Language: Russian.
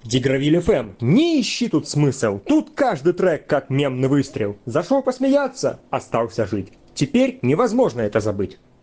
Дигравиль ФМ. Не ищи тут смысл. Тут каждый трек как мемный выстрел. Зашел посмеяться, остался жить. Теперь невозможно это забыть.